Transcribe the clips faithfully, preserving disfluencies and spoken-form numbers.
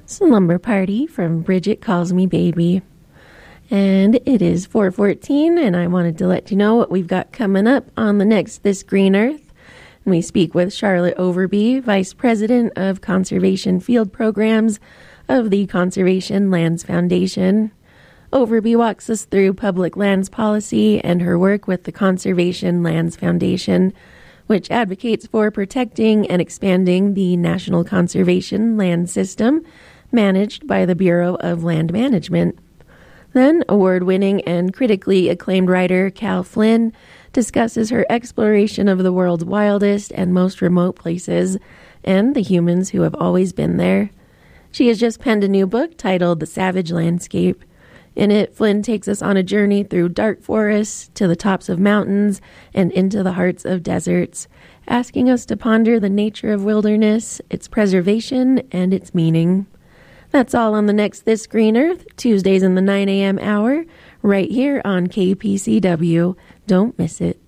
Slumber Party from Bridget Calls Me Baby. And it is four fourteen, and I wanted to let you know what we've got coming up on the next This Green Earth. And we speak with Charlotte Overby, Vice President of Conservation Field Programs of the Conservation Lands Foundation. Overby walks us through public lands policy and her work with the Conservation Lands Foundation, which advocates for protecting and expanding the National Conservation Land System managed by the Bureau of Land Management. Then, award-winning and critically acclaimed writer Cal Flynn discusses her exploration of the world's wildest and most remote places and the humans who have always been there. She has just penned a new book titled The Savage Landscape. In it, Flynn takes us on a journey through dark forests, to the tops of mountains, and into the hearts of deserts, asking us to ponder the nature of wilderness, its preservation, and its meaning. That's all on the next This Green Earth, Tuesdays in the nine a.m. hour, right here on K P C W. Don't miss it.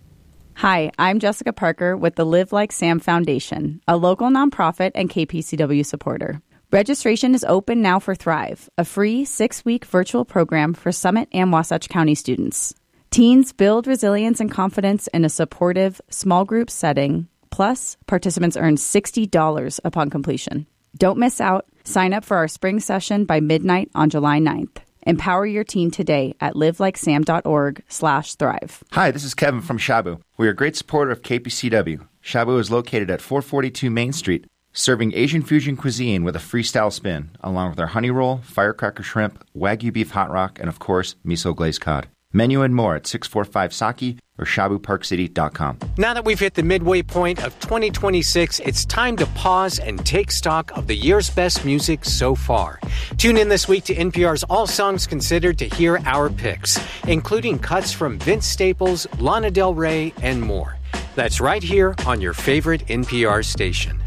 Hi, I'm Jessica Parker with the Live Like Sam Foundation, a local nonprofit and K P C W supporter. Registration is open now for Thrive, a free six-week virtual program for Summit and Wasatch County students. Teens build resilience and confidence in a supportive, small group setting. Plus, participants earn sixty dollars upon completion. Don't miss out. Sign up for our spring session by midnight on July ninth. Empower your teen today at livelikesam.org slash thrive. Hi, this is Kevin from Shabu. We are a great supporter of K P C W. Shabu is located at four forty-two Main Street, serving Asian fusion cuisine with a freestyle spin, along with our honey roll, firecracker shrimp, Wagyu beef hot rock, and of course, miso glazed cod. Menu and more at six forty-five Saki or shabu park city dot com. Now that we've hit the midway point of twenty twenty-six, it's time to pause and take stock of the year's best music so far. Tune in this week to N P R's All Songs Considered to hear our picks, including cuts from Vince Staples, Lana Del Rey, and more. That's right here on your favorite N P R station.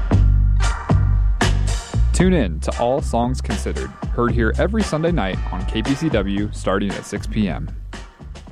Tune in to All Songs Considered, heard here every Sunday night on K P C W starting at six p.m.